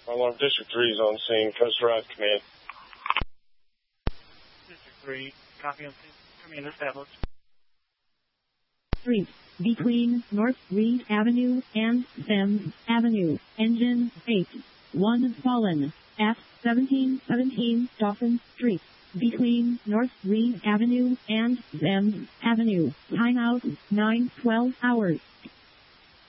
Alarm District 3 is on scene. Coast Rise Command. District 3, copy on scene. Command established. Street between North Reed Avenue and Thames Avenue. Engine 8. 1 fallen at 1717 Dawson Street. Between North Reed Avenue and Thames Avenue. Timeout 9:12 hours.